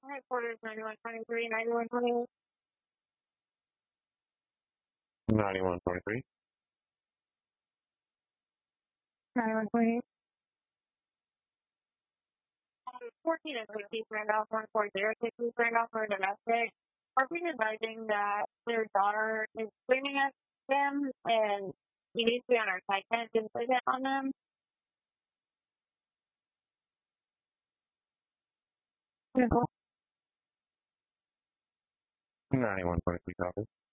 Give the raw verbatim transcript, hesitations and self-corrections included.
Headquarters ninety-one twenty-three, ninety-one twenty-eight. ninety-one twenty-three. ninety-one twenty-eight. fourteen and sixty, Randolph, one four zero six, Randolph for domestic. Are we advising that their daughter is screaming at them and he needs to be on our site fence and put it on them? ninety-one twenty-three, copy.